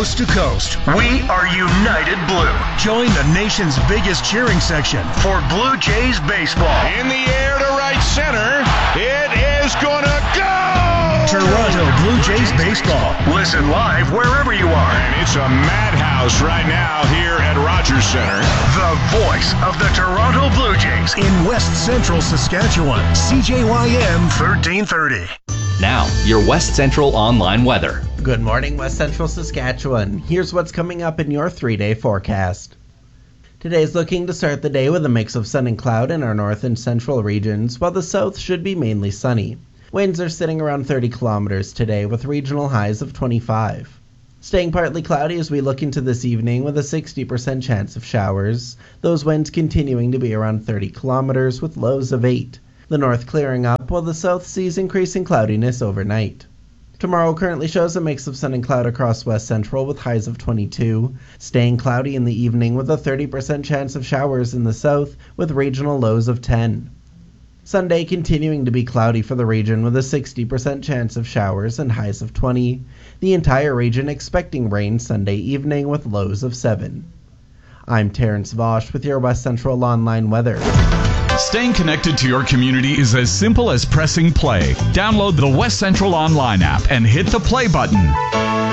coast to coast. We are United Blue. Join the nation's biggest cheering section for Blue Jays baseball. In the air to right center. It is gonna go! Toronto Blue Jays baseball. Listen live wherever you are. And it's a madhouse right now here at Rogers Center. The voice of the Toronto Blue Jays in West Central Saskatchewan. CJYM 1330. Now, your West Central online weather. Good morning, West Central Saskatchewan. Here's what's coming up in your 3-day forecast. Today's looking to start the day with a mix of sun and cloud in our north and central regions, while the south should be mainly sunny. Winds are sitting around 30 kilometers today with regional highs of 25. Staying partly cloudy as we look into this evening with a 60% chance of showers. Those winds continuing to be around 30 kilometers with lows of 8. The north clearing up while the south sees increasing cloudiness overnight. Tomorrow currently shows a mix of sun and cloud across West Central with highs of 22. Staying cloudy in the evening with a 30% chance of showers in the south with regional lows of 10. Sunday continuing to be cloudy for the region with a 60% chance of showers and highs of 20. The entire region expecting rain Sunday evening with lows of 7. I'm Terrence Vosch with your West Central online weather. Staying connected to your community is as simple as pressing play. Download the West Central online app and hit the play button.